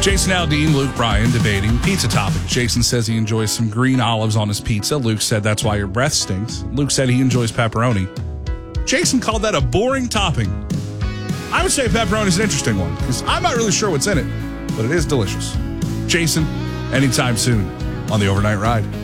Jason Aldean, Luke Bryan debating pizza toppings. Jason says he enjoys some green olives on his pizza. Luke said that's why your breath stinks. Luke said he enjoys pepperoni. Jason called that a boring topping. I would say pepperoni is an interesting one because I'm not really sure what's in it, but it is delicious. Jason, anytime soon on the Overnight Ride.